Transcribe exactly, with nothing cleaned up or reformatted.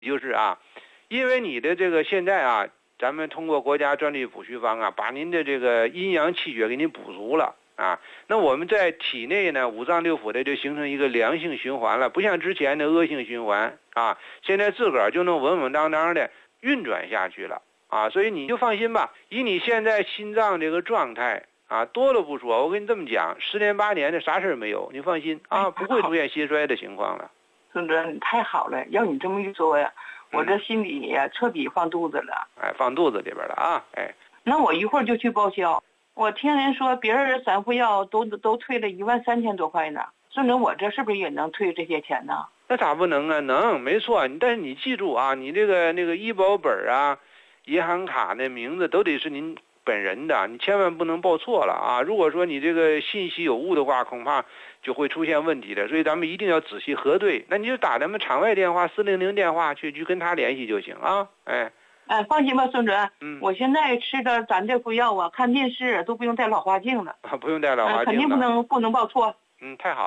就是啊，因为你的这个现在啊，咱们通过国家专利补虚方啊，把您的这个阴阳气血给您补足了啊。那我们在体内呢，五脏六腑的就形成一个良性循环了，不像之前的恶性循环啊。现在自个儿就能稳稳当当的运转下去了啊。所以你就放心吧，以你现在心脏这个状态啊，多了不说，我跟你这么讲，十年八年的啥事没有，你放心啊，不会出现心衰的情况了。 孙主任，你太好了！要你这么一说呀，我这心里呀彻底放肚子了。 哎，放肚子里边了啊！哎， 那我一会儿就去报销。我听人说别人散服药都都退了一万三千多块呢。孙主任，我这是不是也能退这些钱呢？ 那咋不能啊？能，没错。但是你记住啊，你这个那个医保本啊、银行卡的名字都得是您本人的，你千万不能报错了啊！如果说你这个信息有误的话，恐怕就会出现问题的。所以咱们一定要仔细核对。那你就打咱们场外电话四零零电话去去跟他联系就行啊！哎， 哎，放心吧，孙主任。 嗯， 我现在吃的咱这副药啊，看电视都不用戴老花镜了。 啊，不用戴老花镜了， 呃、肯定不能不能报错。 嗯，太好。